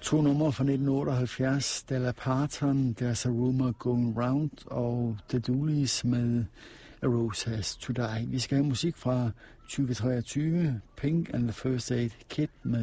To numre fra 1978, Stella Parton, There's a Rumor Going Round, og The Dooleys med A Rose Has to Die. Vi skal have musik fra 2023, Pink and the First Aid Kit med